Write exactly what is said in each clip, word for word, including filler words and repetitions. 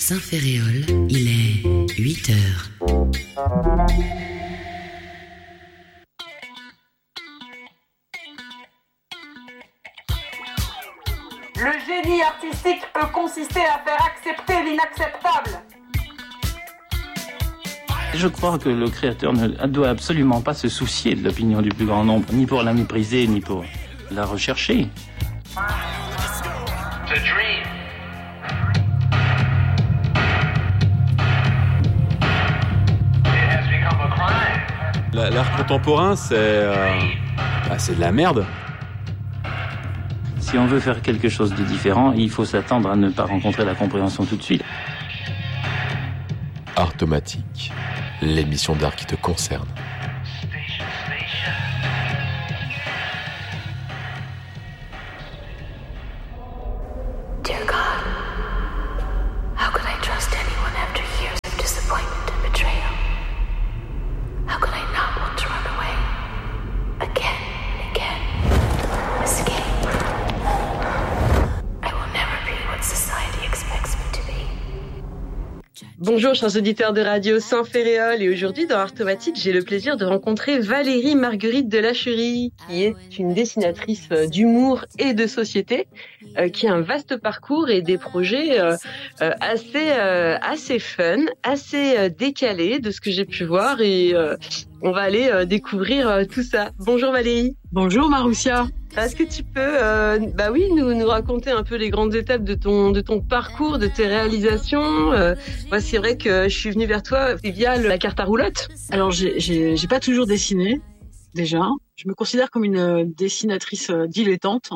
Saint-Ferréol, il est huit heures. Le génie artistique peut consister à faire accepter l'inacceptable. Je crois que le créateur ne doit absolument pas se soucier de l'opinion du plus grand nombre, ni pour la mépriser, ni pour la rechercher. La, l'art contemporain, c'est, euh, bah, c'est de la merde. Si on veut faire quelque chose de différent, il faut s'attendre à ne pas rencontrer la compréhension tout de suite. Artomatique, l'émission d'art qui te concerne. Dear God, how could I trust anyone after years of disappointment and betrayal? How could I not want to run away? Again and again. Escape. I will never be what society expects me to be. Bonjour chers auditeurs de Radio Saint-Ferréol, et aujourd'hui dans Artomatique, j'ai le plaisir de rencontrer Valérie Marguerite de Lacherie, qui est une dessinatrice d'humour et de société, euh, qui a un vaste parcours et des projets euh, euh, assez euh, assez fun, assez euh, décalés de ce que j'ai pu voir, et euh, on va aller euh, découvrir euh, tout ça. Bonjour Valérie. Bonjour Maroussia. Est-ce que tu peux, euh, bah oui, nous nous raconter un peu les grandes étapes de ton de ton parcours, de tes réalisations. euh, Moi, c'est vrai que je suis venue vers toi via la carte à roulotte. Alors, j'ai, j'ai, j'ai pas toujours dessiné, déjà. Je me considère comme une dessinatrice euh, dilettante,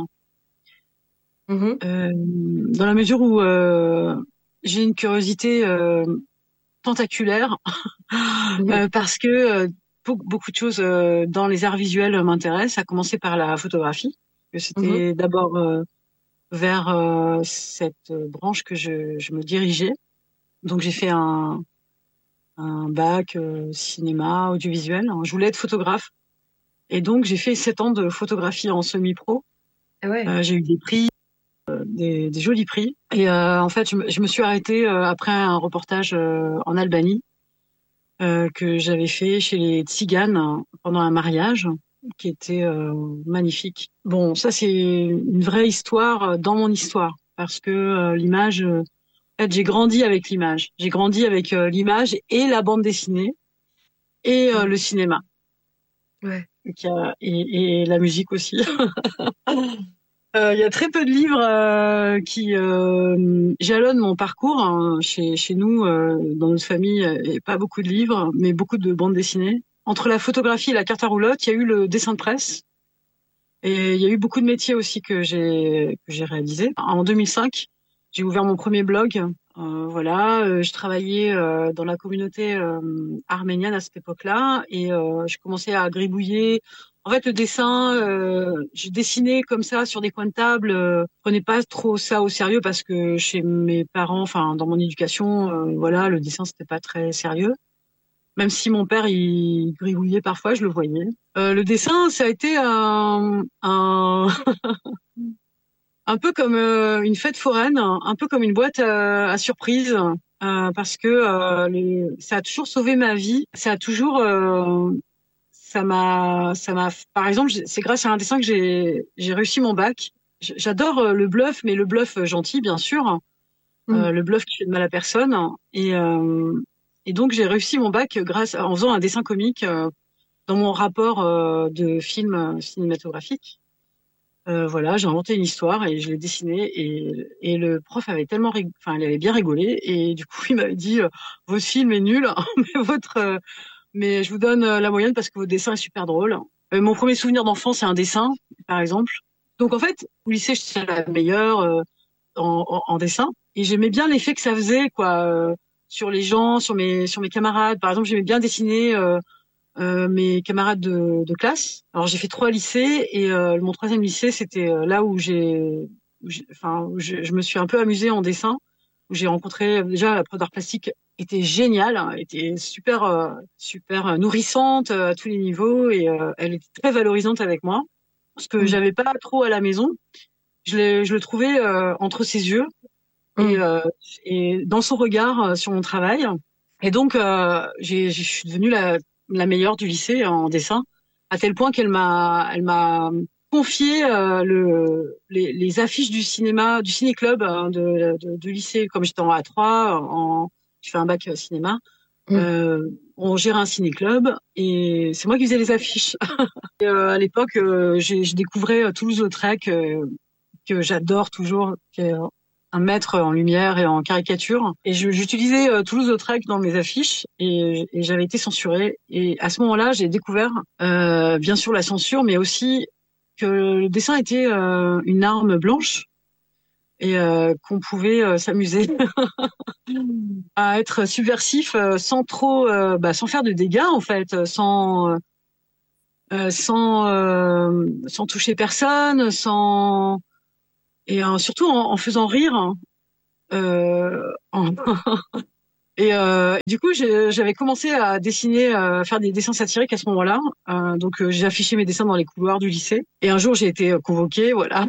Mmh. euh, dans la mesure où euh, j'ai une curiosité euh, tentaculaire, Mmh. euh, parce que euh, beaucoup, beaucoup de choses euh, dans les arts visuels m'intéressent, à commencer par la photographie. Que c'était d'abord euh, vers euh, cette branche que je, je me dirigeais. Donc, j'ai fait un, un bac euh, cinéma, audiovisuel. Je voulais être photographe. Et donc, j'ai fait sept ans de photographie en semi-pro. Ah ouais. Euh, j'ai eu des prix, euh, des, des jolis prix. Et euh, en fait, je me, je me suis arrêtée euh, après un reportage euh, en Albanie euh, que j'avais fait chez les Tziganes pendant un mariage qui était euh, magnifique. Bon, ça, c'est une vraie histoire dans mon histoire, parce que euh, l'image... euh, En fait, j'ai grandi avec l'image. J'ai grandi avec euh, l'image et la bande dessinée et euh, le cinéma. Ouais. Donc, il y a- et, et la musique aussi. Euh, Il y a très peu de livres euh, qui euh, jalonnent mon parcours. Hein. Chez, chez nous, euh, dans notre famille, il n'y a pas beaucoup de livres, mais beaucoup de bandes dessinées. Entre la photographie et la carte à roulotte, il y a eu le dessin de presse. Et il y a eu beaucoup de métiers aussi que j'ai que j'ai réalisés. En deux mille cinq, j'ai ouvert mon premier blog. Euh, voilà, euh, je travaillais euh, dans la communauté euh, arménienne à cette époque-là, et euh, je commençais à gribouiller. En fait, le dessin, euh, je dessinais comme ça sur des coins de table. Euh, je prenais pas trop ça au sérieux parce que chez mes parents, enfin dans mon éducation, euh, voilà, le dessin c'était pas très sérieux. Même si mon père il gribouillait parfois, je le voyais. Euh, le dessin, ça a été un, un un peu comme euh, une fête foraine, un peu comme une boîte à, à surprise, euh, parce que euh, les, ça a toujours sauvé ma vie. Ça a toujours, euh, ça m'a, ça m'a. Par exemple, j'ai- c'est grâce à un dessin que j'ai, j'ai réussi mon bac. J- J'adore euh, le bluff, mais le bluff gentil, bien sûr, euh, le bluff qui fait de mal à personne. Et, euh, et donc j'ai réussi mon bac grâce en faisant un dessin comique euh, dans mon rapport euh, de film euh, cinématographique. Euh, voilà, j'ai inventé une histoire et je l'ai dessinée, et, et le prof avait tellement, rig- enfin, il avait bien rigolé, et du coup il m'avait dit euh, votre film est nul, mais votre, euh, mais je vous donne euh, la moyenne parce que votre dessin est super drôle. Euh, mon premier souvenir d'enfant, c'est un dessin, par exemple. Donc en fait, au lycée, j'étais la meilleure euh, en, en, en dessin, et j'aimais bien l'effet que ça faisait, quoi, euh, sur les gens, sur mes, sur mes camarades. Par exemple, j'aimais bien dessiner. Euh, euh, mes camarades de, de classe. Alors j'ai fait trois lycées, et euh, mon troisième lycée, c'était euh, là où j'ai, où j'ai- enfin, où je, je me suis un peu amusée en dessin, où j'ai rencontré déjà la prof d'art plastique était géniale, hein, était super, euh, super euh, nourrissante euh, à tous les niveaux, et euh, elle était très valorisante avec moi, ce que Mmh. j'avais pas trop à la maison. Je, l'ai, je le trouvais euh, entre ses yeux. mmh. et, euh, et dans son regard euh, sur mon travail. Et donc, euh, j'ai, je suis devenue la, la meilleure du lycée en dessin, à tel point qu'elle m'a, elle m'a confié euh, le, les, les affiches du cinéma, du ciné-club hein, de, de, de lycée. Comme j'étais en A trois, en, je fais un bac cinéma. Mmh. Euh, on gérait un ciné-club et c'est moi qui faisais les affiches. et, euh, à l'époque, euh, j'ai, je découvrais Toulouse-Lautrec, euh, que j'adore toujours, qui est un maître en lumière et en caricature. Et je, j'utilisais euh, Toulouse-Lautrec dans mes affiches et, et j'avais été censurée. Et à ce moment-là, j'ai découvert, euh, bien sûr, la censure, mais aussi que le dessin était euh, une arme blanche et euh, qu'on pouvait euh, s'amuser à être subversif euh, sans trop, euh, bah, sans faire de dégâts en fait, sans euh, sans euh, sans toucher personne, sans et euh, surtout en, en faisant rire. Hein. Euh, en... et euh, du coup, j'ai, j'avais commencé à dessiner, à faire des dessins satiriques à ce moment-là. Euh, donc, euh, j'ai affiché mes dessins dans les couloirs du lycée. Et un jour, j'ai été convoquée, voilà,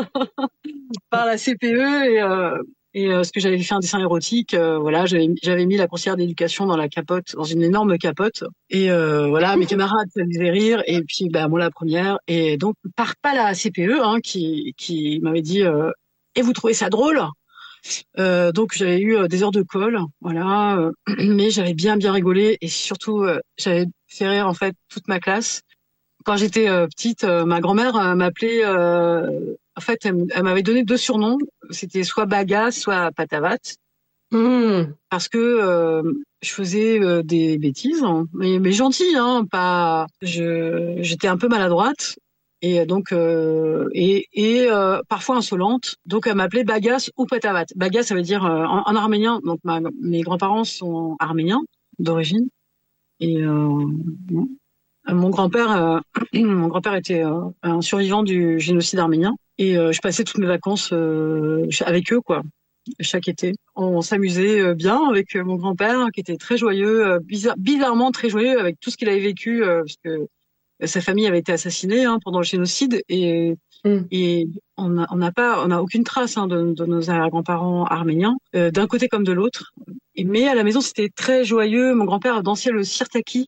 par la C P E et euh, et euh, parce que j'avais fait un dessin érotique, euh, voilà, j'avais j'avais mis la conseillère d'éducation dans la capote, dans une énorme capote. Et euh, voilà, mes camarades ça me faisait rire. Et puis, bah moi la première. Et donc, par pas la C P E, hein, qui qui m'avait dit euh, et vous trouvez ça drôle? Euh, donc j'avais eu euh, des heures de colle, voilà, euh, mais j'avais bien bien rigolé et surtout euh, j'avais fait rire en fait toute ma classe. Quand j'étais euh, petite, euh, ma grand-mère euh, m'appelait, euh, en fait, elle, elle m'avait donné deux surnoms, c'était soit Bagasse, soit Patavate, mmh. parce que euh, je faisais euh, des bêtises, hein, mais mais gentilles, hein, pas, je j'étais un peu maladroite. Et donc euh, et, et euh, parfois insolente. Donc elle m'appelait Bagasse ou Patavat. Bagasse ça veut dire euh, en, en arménien. Donc ma, mes grands-parents sont arméniens d'origine. Et euh, mon grand-père, euh, mon grand-père était euh, un survivant du génocide arménien. Et euh, je passais toutes mes vacances euh, avec eux, quoi. Chaque été, on s'amusait bien avec mon grand-père, qui était très joyeux, bizarre, bizarrement très joyeux avec tout ce qu'il avait vécu, euh, parce que sa famille avait été assassinée hein, pendant le génocide et, mm. et on n'a on n'a pas, on n'a aucune trace hein, de, de nos arrière-grands-parents arméniens, euh, d'un côté comme de l'autre. Et, mais à la maison, c'était très joyeux. Mon grand-père dansait le sirtaki.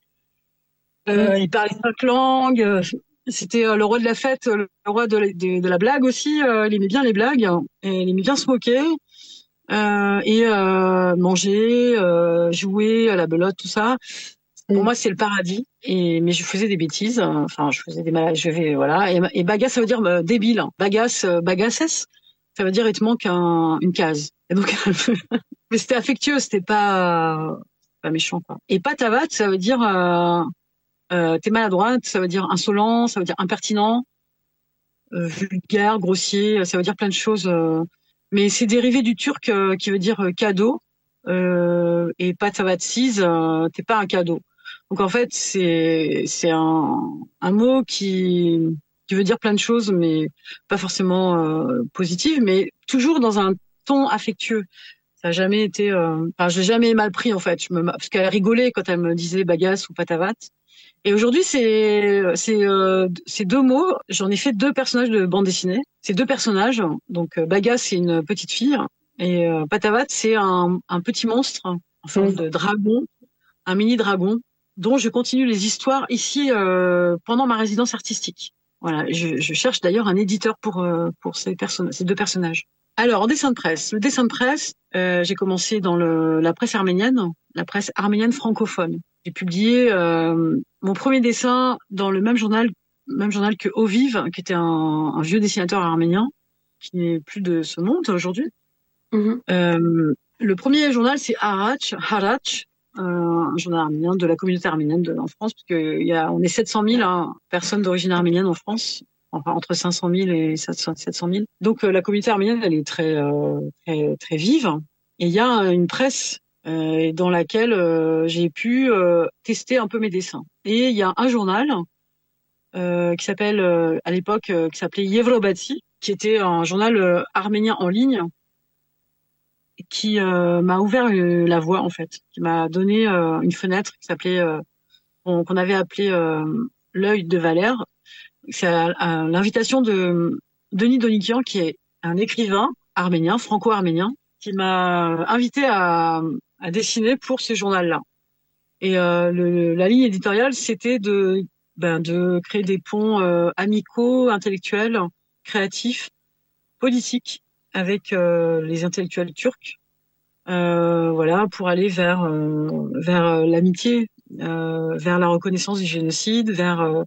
Euh, mm. Il parlait cinq langues. C'était euh, le roi de la fête, le roi de, de, de la blague aussi. Euh, il aimait bien les blagues. Et il aimait bien se moquer. Euh, et euh, manger, euh, jouer à la belote, tout ça. Pour moi, c'est le paradis. Et mais je faisais des bêtises. Enfin, je faisais des malades. Je vais voilà. Et, et bagasse, ça veut dire euh, débile. Bagasse, euh, bagasses, ça veut dire il te manque un, une case. Et donc, mais c'était affectueux. C'était pas pas méchant quoi. Et patavat, ça veut dire euh, euh, t'es maladroite. Ça veut dire insolent. Ça veut dire impertinent, euh, vulgaire, grossier. Ça veut dire plein de choses. Euh, mais c'est dérivé du turc euh, qui veut dire euh, cadeau. Euh, et patavatsiz, euh, t'es pas un cadeau. Donc en fait, c'est c'est un un mot qui qui veut dire plein de choses, mais pas forcément euh, positives, mais toujours dans un ton affectueux. Ça a jamais été, euh, enfin, j'ai jamais mal pris en fait. Je me, parce qu'elle rigolait quand elle me disait bagasse ou patavat. Et aujourd'hui, c'est c'est euh, ces deux mots. J'en ai fait deux personnages de bande dessinée. Ces deux personnages, donc bagasse c'est une petite fille et euh, patavat c'est un un petit monstre en forme de dragon, un mini dragon, dont je continue les histoires ici euh, pendant ma résidence artistique. Voilà, je, je cherche d'ailleurs un éditeur pour euh, pour ces personnes, ces deux personnages. Alors en dessin de presse, le dessin de presse, euh, j'ai commencé dans le, la presse arménienne, la presse arménienne francophone. J'ai publié euh, mon premier dessin dans le même journal, même journal que Oviv, qui était un, un vieux dessinateur arménien qui n'est plus de ce monde aujourd'hui. Mm-hmm. Euh, le premier journal c'est Harach, Harach. Euh, un journal arménien de la communauté arménienne de, en France, parce que il y a, on est sept cent mille hein, personnes d'origine arménienne en France, enfin entre cinq cent mille et sept cent mille. Donc euh, la communauté arménienne, elle est très euh, très très vive. Et il y a une presse euh, dans laquelle euh, j'ai pu euh, tester un peu mes dessins. Et il y a un journal euh, qui s'appelle euh, à l'époque euh, qui s'appelait Yevrobati, qui était un journal euh, arménien en ligne, qui euh, m'a ouvert euh, la voie en fait, qui m'a donné euh, une fenêtre qui s'appelait, euh, qu'on, qu'on avait appelé euh, l'œil de Valère. C'est à, à l'invitation de Denis Donikian, qui est un écrivain arménien, franco-arménien, qui m'a invité à, à dessiner pour ce journal-là. Et euh, le, la ligne éditoriale, c'était de, ben, de créer des ponts euh, amicaux, intellectuels, créatifs, politiques avec euh, les intellectuels turcs, euh, voilà, pour aller vers euh, vers l'amitié, euh, vers la reconnaissance du génocide, vers euh,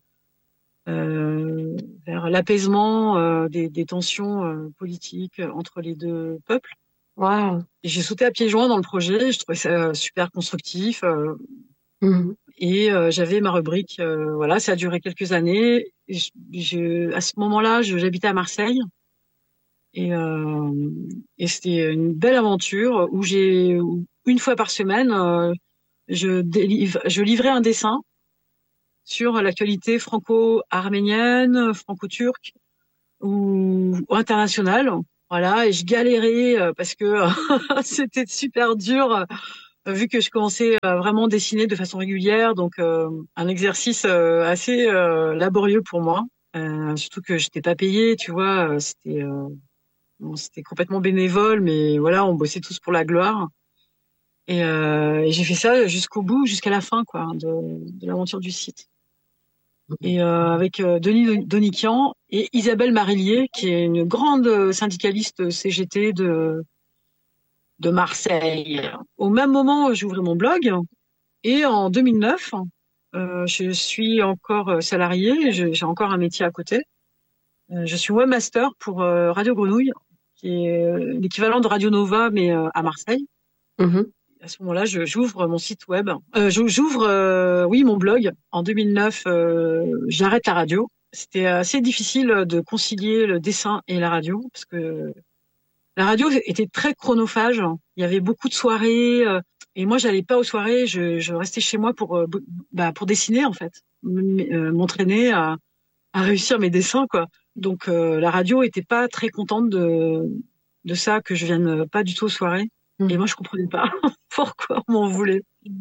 euh, vers l'apaisement euh, des, des tensions euh, politiques entre les deux peuples. Waouh. J'ai sauté à pieds joints dans le projet, je trouvais ça super constructif. Euh, mmh. Et euh, j'avais ma rubrique, euh, voilà, ça a duré quelques années. Et je, je, à ce moment-là, je, j'habitais à Marseille. Et, euh, et c'était une belle aventure où j'ai, une fois par semaine, euh, je, délivre, je livrais un dessin sur l'actualité franco-arménienne, franco-turque ou, ou internationale. Voilà, et je galérais euh, parce que c'était super dur, euh, vu que je commençais à vraiment dessiner de façon régulière, donc euh, un exercice euh, assez euh, laborieux pour moi. Euh, surtout que j'étais pas payée, tu vois, euh, c'était euh, bon, c'était complètement bénévole, mais voilà, on bossait tous pour la gloire. Et, euh, et j'ai fait ça jusqu'au bout, jusqu'à la fin, quoi, de, de l'aventure du site. Et euh, avec euh, Denis Donikian et Isabelle Marillier, qui est une grande syndicaliste C G T de de Marseille. Au même moment, j'ouvrais mon blog, et en deux mille neuf, euh, je suis encore salariée, j'ai encore un métier à côté. Euh, je suis webmaster pour euh, Radio Grenouille, qui est l'équivalent de Radio Nova, mais euh, à Marseille. Mmh. À ce moment-là, je, j'ouvre mon site web. Euh, j'ouvre, euh, oui, mon blog. En deux mille neuf, euh, j'arrête la radio. C'était assez difficile de concilier le dessin et la radio, parce que la radio était très chronophage. Il y avait beaucoup de soirées, euh, et moi, j'allais pas aux soirées. Je, je restais chez moi pour, euh, bah, pour dessiner, en fait, M- euh, m'entraîner à, à réussir mes dessins, quoi. Donc, euh, la radio était pas très contente de, de ça, que je vienne pas du tout aux soirées. Mmh. Et moi, je comprenais pas pourquoi on m'en voulait.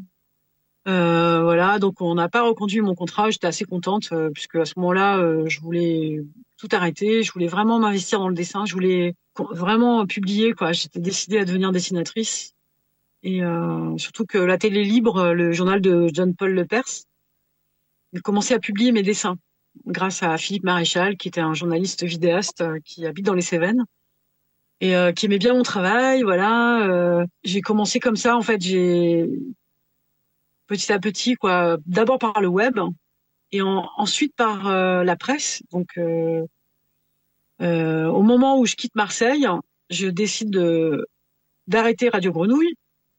Euh, voilà, donc on n'a pas reconduit mon contrat. J'étais assez contente, euh, puisque à ce moment-là, euh, je voulais tout arrêter. Je voulais vraiment m'investir dans le dessin. Je voulais vraiment publier, quoi. J'étais décidée à devenir dessinatrice. Et euh, surtout que la télé libre, le journal de John-Paul Lepers, il commençait à publier mes dessins grâce à Philippe Maréchal, qui était un journaliste vidéaste euh, qui habite dans les Cévennes. Et euh, qui aimait bien mon travail, voilà. Euh, j'ai commencé comme ça, en fait, j'ai petit à petit, quoi. D'abord par le web, et en, ensuite par euh, la presse. Donc, euh, euh, au moment où je quitte Marseille, je décide de d'arrêter Radio Grenouille,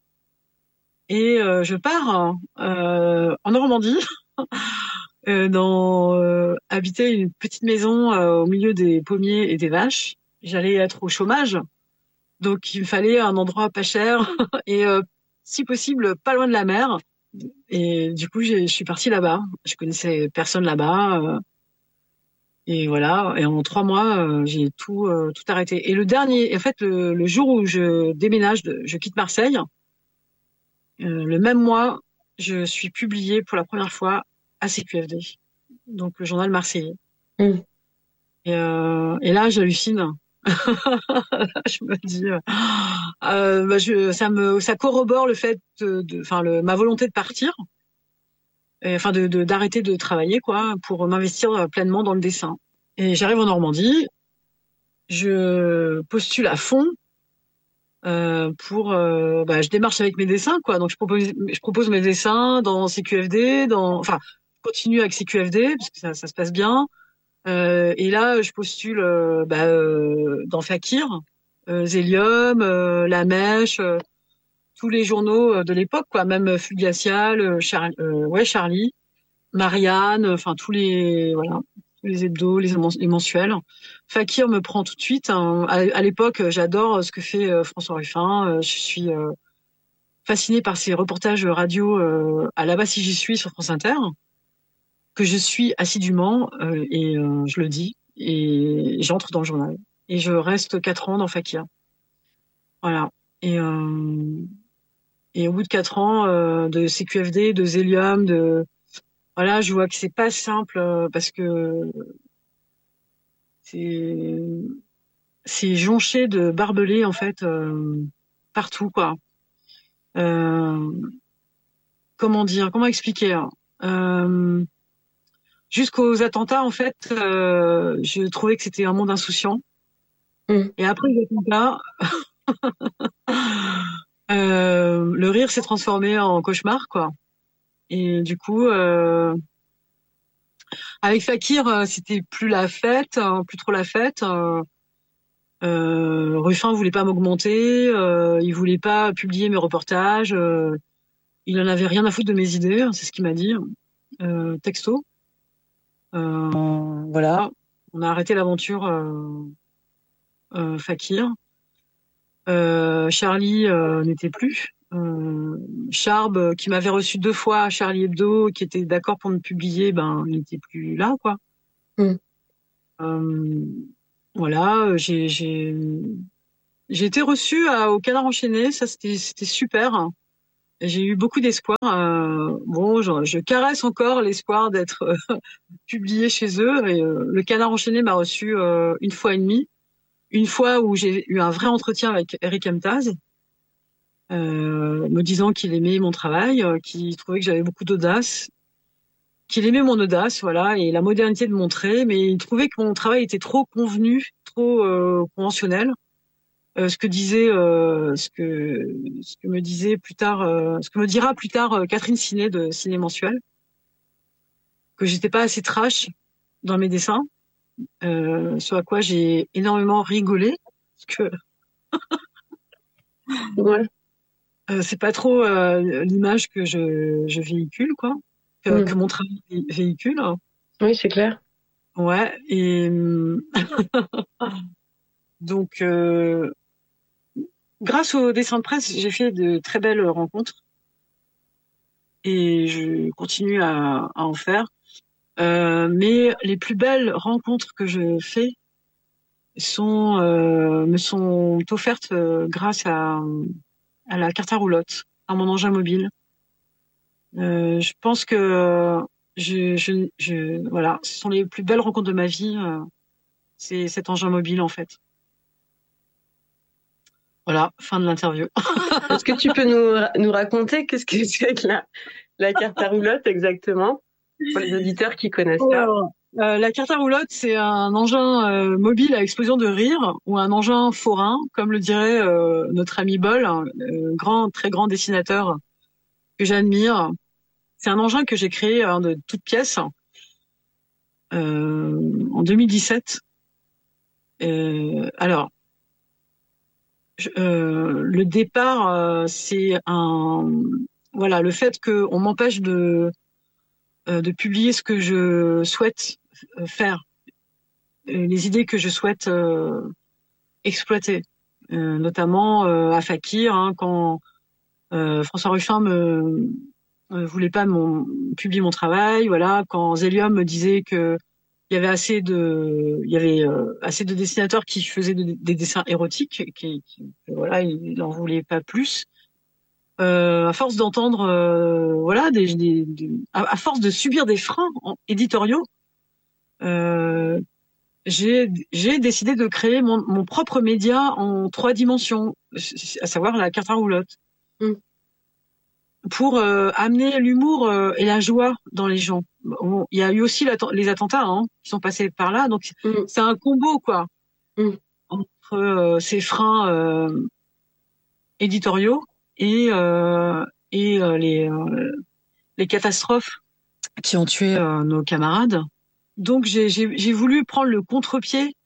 et euh, je pars euh, en Normandie, euh, dans euh, habiter une petite maison euh, au milieu des pommiers et des vaches. J'allais être au chômage, donc il me fallait un endroit pas cher et euh, si possible pas loin de la mer. Et du coup, j'ai, je suis partie là-bas. Je connaissais personne là-bas, euh, et voilà. Et en trois mois, euh, j'ai tout euh, tout arrêté. Et le dernier, en fait, le, le jour où je déménage, de, je quitte Marseille, euh, le même mois, je suis publiée pour la première fois à C Q F D, donc le journal marseillais. Mmh. Et, euh, et là, j'hallucine. Je me dis, euh, bah je, ça me, ça corrobore le fait de, enfin le, ma volonté de partir, et, enfin de, de, d'arrêter de travailler, quoi, pour m'investir pleinement dans le dessin. Et j'arrive en Normandie, je postule à fond euh, pour, euh, bah, je démarche avec mes dessins, quoi. Donc je propose, je propose mes dessins dans C Q F D, dans, enfin, je continue avec C Q F D parce que ça, ça se passe bien. Euh, et là, je postule euh, bah, euh, dans Fakir, euh, Zélium, euh, La Mèche, euh, tous les journaux de l'époque, quoi, même Fulgacial, Char- euh, ouais, Charlie, Marianne, enfin tous les voilà, tous les hebdos, les, les mensuels. Fakir me prend tout de suite. Hein. À, à l'époque, j'adore ce que fait euh, François Ruffin. Euh, je suis euh, fascinée par ses reportages radio euh, à là-bas si j'y suis sur France Inter, que je suis assidûment, euh, et euh, je le dis, et j'entre dans le journal. Et je reste quatre ans dans Fakir. Voilà. Et, euh, et au bout de quatre ans euh, de C Q F D, de Zélium, de voilà, je vois que c'est pas simple euh, parce que c'est c'est jonché de barbelés, en fait. Euh, partout, quoi. Euh, comment dire, comment expliquer hein euh, Jusqu'aux attentats, en fait, euh, je trouvais que c'était un monde insouciant. Mm. Et après les attentats, euh, le rire s'est transformé en cauchemar, quoi. Et du coup, euh, avec Fakir, euh, c'était plus la fête, hein, plus trop la fête. Euh, euh, Ruffin voulait pas m'augmenter, euh, il voulait pas publier mes reportages, euh, il en avait rien à foutre de mes idées, hein, c'est ce qu'il m'a dit, euh, texto. Euh, voilà, on a arrêté l'aventure euh, euh, Fakir. Euh, Charlie euh, n'était plus. Euh, Charb, euh, qui m'avait reçu deux fois à Charlie Hebdo, qui était d'accord pour me publier, ben il n'était plus là, quoi. Mm. Euh, voilà, j'ai j'ai j'ai été reçue à, au Canard enchaîné, ça c'était c'était super. J'ai eu beaucoup d'espoir. Euh, bon, je, je caresse encore l'espoir d'être euh, publiée chez eux. Et, euh, le Canard enchaîné m'a reçu euh, une fois et demie. Une fois où j'ai eu un vrai entretien avec Eric Emtaz, euh, me disant qu'il aimait mon travail, euh, qu'il trouvait que j'avais beaucoup d'audace, qu'il aimait mon audace, voilà, et la modernité de mon trait, mais il trouvait que mon travail était trop convenu, trop euh, conventionnel. Euh, ce que disait, euh, ce que, ce que me disait plus tard, euh, ce que me dira plus tard euh, Catherine Ciné de Ciné Mensuel, que j'étais pas assez trash dans mes dessins, euh, ce à quoi j'ai énormément rigolé, parce que Ouais. euh, c'est pas trop euh, l'image que je, je véhicule, quoi, que, Mm. que mon travail vé- véhicule. Oui, c'est clair. Ouais, et donc. Euh, Grâce au dessin de presse, j'ai fait de très belles rencontres et je continue à, à en faire. Euh, mais les plus belles rencontres que je fais sont euh, me sont offertes euh, grâce à, à la carte à roulotte, à mon engin mobile. Euh, je pense que je, je, je voilà, ce sont les plus belles rencontres de ma vie. Euh, c'est cet engin mobile en fait. Voilà, fin de l'interview. Est-ce que tu peux nous, nous raconter qu'est-ce que c'est que la, la carte à roulotte exactement, pour les auditeurs qui connaissent pas? Alors, euh, la carte à roulotte, c'est un engin euh, mobile à explosion de rire ou un engin forain, comme le dirait euh, notre ami Boll, un euh, grand, très grand dessinateur que j'admire. C'est un engin que j'ai créé hein, de toutes pièces euh, en deux mille dix-sept. Euh, alors, je, euh, le départ, euh, c'est un voilà le fait qu'on m'empêche de euh, de publier ce que je souhaite faire, les idées que je souhaite euh, exploiter, euh, notamment euh, à Fakir, hein, quand euh, François Ruffin me euh, voulait pas mon, publier mon travail, voilà, quand Zélium me disait que il y avait assez de, il y avait euh, assez de dessinateurs qui faisaient de, des dessins érotiques, qui, qui voilà, il n'en voulait pas plus. Euh, à force d'entendre, euh, voilà, des, des, des à, à force de subir des freins éditoriaux, euh, j'ai j'ai décidé de créer mon, mon propre média en trois dimensions, à savoir la carte à roulotte, mm. pour euh, amener l'humour euh, et la joie dans les gens. Bon, il y a eu aussi les attentats hein, qui sont passés par là, donc mm. c'est un combo quoi mm. entre euh, ces freins euh, éditoriaux et euh, et euh, les euh, les catastrophes qui ont tué euh, nos camarades. Donc j'ai j'ai j'ai voulu prendre le contre-pied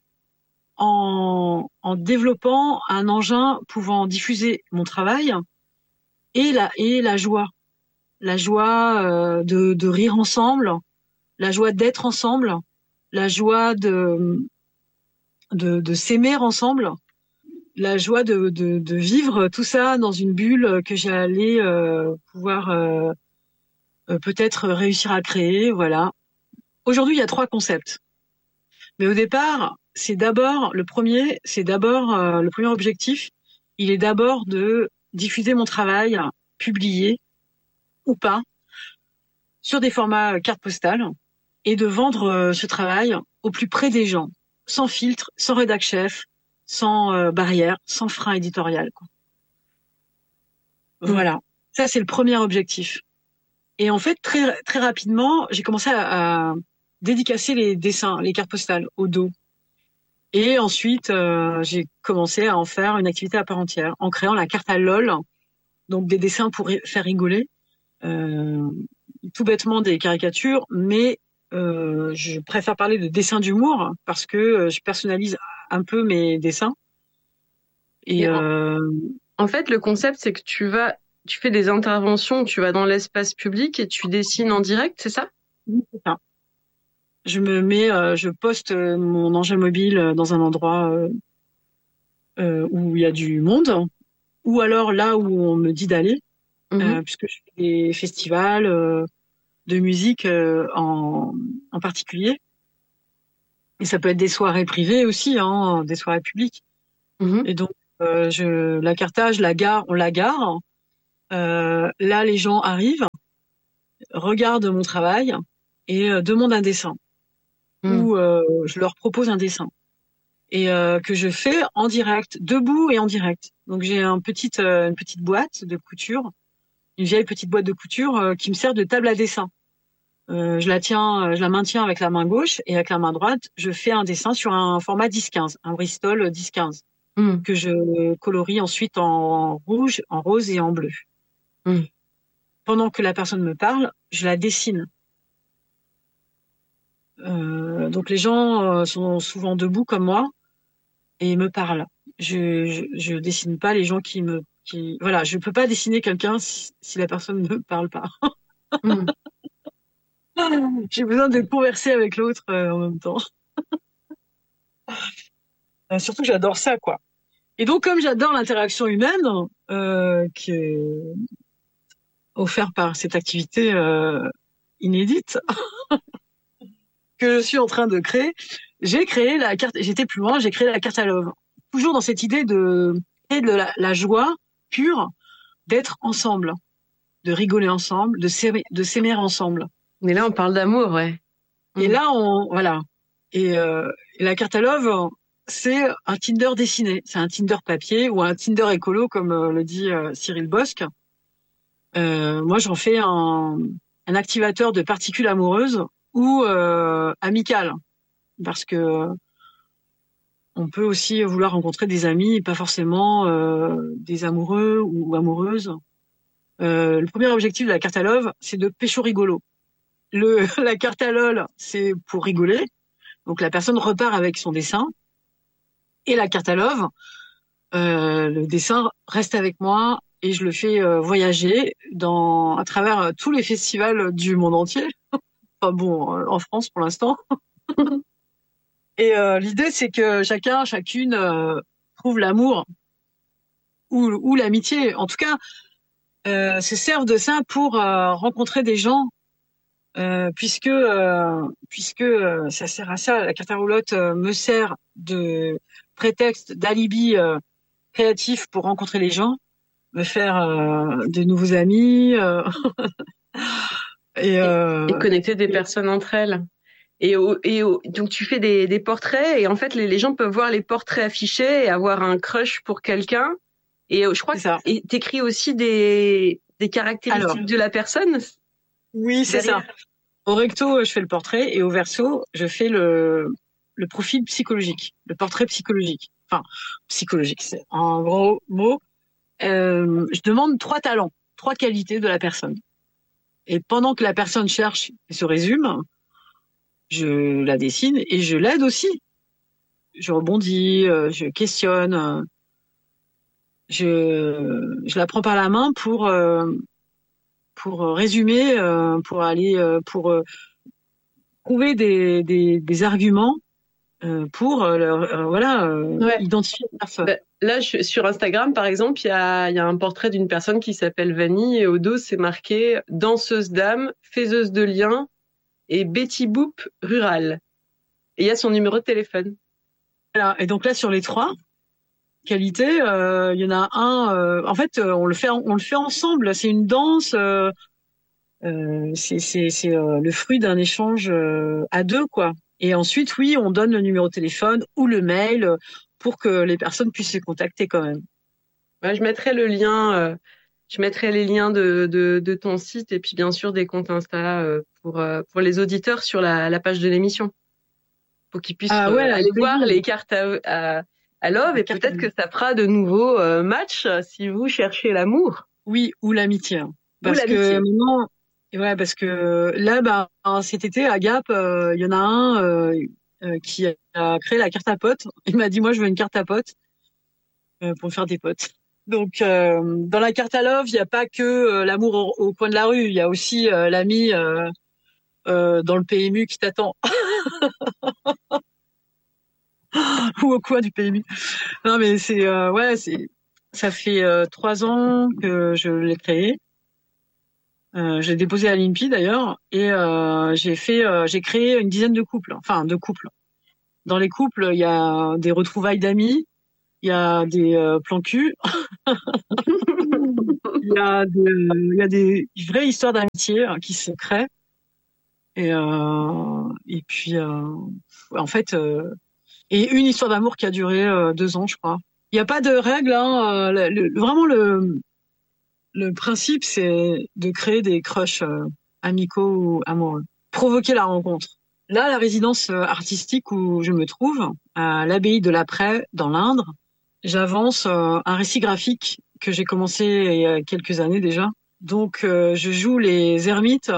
en en développant un engin pouvant diffuser mon travail et la et la joie, la joie euh, de de rire ensemble, la joie d'être ensemble, la joie de de de s'aimer ensemble, la joie de de de vivre tout ça dans une bulle que j'allais euh, pouvoir euh, euh, peut-être réussir à créer, voilà. Aujourd'hui, il y a trois concepts. Mais au départ, c'est d'abord, le premier, c'est d'abord, euh, le premier objectif, il est d'abord de diffuser mon travail, publié ou pas, sur des formats carte postale, et de vendre euh, ce travail au plus près des gens, sans filtre, sans rédac chef, sans euh, barrière, sans frein éditorial, quoi. Voilà. Ça, c'est le premier objectif. Et en fait, très, très rapidement, j'ai commencé à, à dédicacer les dessins, les cartes postales au dos. Et ensuite, euh, j'ai commencé à en faire une activité à part entière, en créant la carte à LOL, donc des dessins pour ri- faire rigoler, euh, tout bêtement des caricatures, mais euh, je préfère parler de dessins d'humour parce que euh, je personnalise un peu mes dessins. Et, Et en, euh, en fait, le concept, c'est que tu vas, tu fais des interventions, tu vas dans l'espace public et tu dessines en direct, c'est ça? c'est ça. Je me mets, euh, je poste euh, mon engin mobile euh, dans un endroit euh, euh, où il y a du monde, ou alors là où on me dit d'aller, Mhm. euh, puisque je fais des festivals euh, de musique euh, en, en particulier. Et ça peut être des soirées privées aussi, hein, des soirées publiques. Mhm. Et donc, euh, je, la cartage, la gare, on la gare. Euh, là, les gens arrivent, regardent mon travail et euh, demandent un dessin. Mhm. Ou euh, je leur propose un dessin. Et euh, que je fais en direct, debout et en direct. Donc j'ai un petite, euh, une petite boîte de couture, une vieille petite boîte de couture euh, qui me sert de table à dessin. Euh, je la tiens, euh, je la maintiens avec la main gauche et avec la main droite, je fais un dessin sur un format dix quinze, un Bristol dix quinze, Mhm. que je colorie ensuite en rouge, en rose et en bleu. Mhm. Pendant que la personne me parle, je la dessine. Euh, donc les gens euh, sont souvent debout comme moi et me parlent. Je, je, je dessine pas les gens qui me, qui, voilà, je peux pas dessiner quelqu'un si, si la personne ne parle pas. Mhm. J'ai besoin de converser avec l'autre euh, en même temps. Euh, surtout que j'adore ça, quoi. Et donc, comme j'adore l'interaction humaine, euh, qui est offerte par cette activité euh, inédite que je suis en train de créer, j'ai créé la carte. J'étais plus loin, j'ai créé la carte à love. Toujours dans cette idée de, de la, la joie pure d'être ensemble, de rigoler ensemble, de s'aimer, de s'aimer ensemble. Mais là, on parle d'amour, ouais. Et Mhm. là, on, voilà. Et, euh, et la carte à love, c'est un Tinder dessiné. C'est un Tinder papier ou un Tinder écolo, comme euh, le dit euh, Cyril Bosque. Euh, moi, j'en fais un, un activateur de particules amoureuses ou euh, amicales, parce que on peut aussi vouloir rencontrer des amis, pas forcément euh, des amoureux ou amoureuses. Euh, le premier objectif de la carte à love, c'est de pécho rigolo. Le, la carte à lol, c'est pour rigoler. Donc la personne repart avec son dessin. Et la carte à love, euh, le dessin reste avec moi et je le fais euh, voyager dans à travers euh, tous les festivals du monde entier. Enfin bon, euh, en France pour l'instant. Et euh, l'idée, c'est que chacun, chacune euh, trouve l'amour ou, ou l'amitié. En tout cas, euh, se servent de ça pour euh, rencontrer des gens, euh, puisque euh, puisque euh, ça sert à ça. La carte à roulotte euh, me sert de prétexte, d'alibi euh, créatif pour rencontrer les gens, me faire euh, de nouveaux amis euh, et, euh, Et connecter des personnes entre elles. Et, au, et au, donc tu fais des, des portraits et en fait les, les gens peuvent voir les portraits affichés et avoir un crush pour quelqu'un. Et je crois c'est ça. que t'écris aussi des, des caractéristiques Alors, de la personne. Oui, c'est ça. Au recto, je fais le portrait et au verso, je fais le, le profil psychologique, le portrait psychologique. Enfin, psychologique, c'est en gros mot. Euh, je demande trois talents, trois qualités de la personne. Et pendant que la personne cherche et se résume, je la dessine et je l'aide aussi. Je rebondis, je questionne, je, je la prends par la main pour euh, pour résumer, euh, pour aller, euh, pour euh, trouver des, des, des arguments euh, pour euh, euh, voilà euh, Ouais. identifier la personne. Bah, là, je, sur Instagram, par exemple, il y a, y a un portrait d'une personne qui s'appelle Vanille et au dos, c'est marqué danseuse d'âme, faiseuse de liens et Betty Boop rurale. Et il y a son numéro de téléphone. Voilà. Et donc là, sur les trois qualités, il euh, y en a un. Euh, en fait, on le fait, on le fait ensemble. C'est une danse. Euh, euh, c'est c'est c'est euh, le fruit d'un échange euh, à deux, quoi. Et ensuite, oui, on donne le numéro de téléphone ou le mail pour que les personnes puissent se contacter quand même. Ouais, je mettrai le lien euh, Je mettrai les liens de, de, de ton site et puis bien sûr des comptes Insta euh, pour, euh, pour les auditeurs sur la, la page de l'émission. Pour qu'ils puissent Ah ouais, euh, aller oui. voir les cartes à, à, à Love et peut-être que ça fera de nouveaux euh, matchs si vous cherchez l'amour. Oui, ou l'amitié. Hein. Parce ou l'amitié. que maintenant, ouais, parce que là, bah, cet été à Gap, il euh, y en a un euh, euh, qui a créé la carte à potes. Il m'a dit, moi, je veux une carte à potes euh, pour faire des potes. Donc, euh, dans la carte à Love, il n'y a pas que euh, l'amour au, au coin de la rue. Il y a aussi euh, l'ami euh, euh, dans le P M U qui t'attend. Ou au coin du P M U. Non, mais c'est euh, ouais, c'est ça fait euh, trois ans que je l'ai créé. Euh, j'ai déposé à l'I N P I d'ailleurs et euh, j'ai fait, euh, j'ai créé une dizaine de couples, enfin de couples. Dans les couples, il y a des retrouvailles d'amis, il y a des euh, plans cul, il y a des, il y a des vraies histoires d'amitié hein, qui se créent. Et euh, et puis euh, en fait, euh, et une histoire d'amour qui a duré euh, deux ans, je crois. Il n'y a pas de règle, hein. Le, le, vraiment le Le principe, c'est de créer des crushs euh, amicaux ou amoureux. Provoquer la rencontre. Là, la résidence euh, artistique où je me trouve, à l'abbaye de l'Après, dans l'Indre, j'avance euh, un récit graphique que j'ai commencé il y a quelques années déjà. Donc, euh, je joue les ermites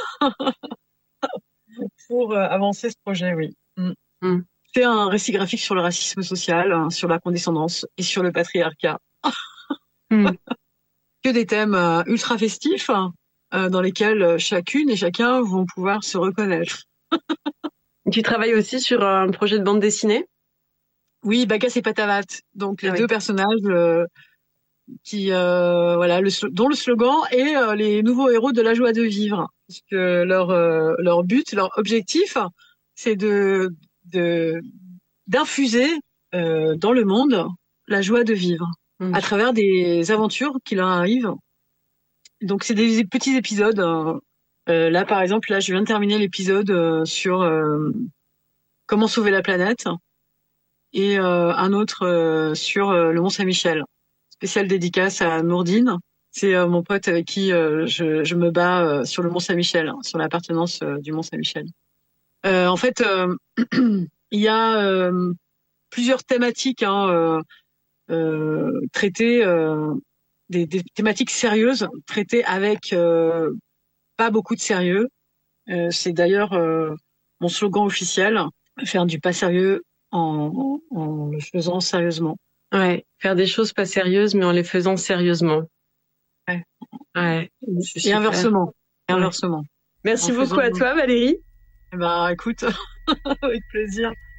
pour euh, avancer ce projet, oui. Mm. Mm. C'est un récit graphique sur le racisme social, hein, sur la condescendance et sur le patriarcat. mm. Que des thèmes euh, ultra festifs euh, dans lesquels chacune et chacun vont pouvoir se reconnaître. Tu travailles aussi sur un projet de bande dessinée ? Oui, Bacchus et Patavat. Donc les ah, deux oui. personnages euh, qui, euh, voilà, le, dont le slogan est euh, les nouveaux héros de la joie de vivre. Parce que leur euh, leur but, leur objectif, c'est de de d'infuser euh, dans le monde la joie de vivre. À travers des aventures qui leur arrivent. Donc c'est des petits épisodes. Euh, là par exemple, là je viens de terminer l'épisode euh, sur euh, comment sauver la planète et euh, un autre euh, sur euh, le Mont Saint-Michel. Spécial dédicace à Nourdine. C'est euh, mon pote avec qui euh, je, je me bats euh, sur le Mont Saint-Michel, hein, sur l'appartenance euh, du Mont Saint-Michel. Euh, en fait, euh, il y a euh, plusieurs thématiques. Hein, euh, Euh, traiter euh, des, des thématiques sérieuses, traitées avec euh, pas beaucoup de sérieux. Euh, c'est d'ailleurs euh, mon slogan officiel, faire du pas sérieux en, en le faisant sérieusement. Ouais, faire des choses pas sérieuses, mais en les faisant sérieusement. Ouais. Ouais. Et inversement. Et ouais. inversement. Merci en beaucoup faisant... à toi, Valérie. Eh ben, écoute, avec plaisir.